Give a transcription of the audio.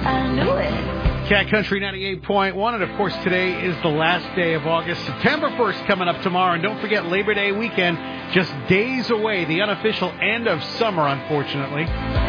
I knew it. Cat Country 98.1, and of course today is the last day of August. September 1st coming up tomorrow, and don't forget Labor Day weekend, just days away, the unofficial end of summer, unfortunately.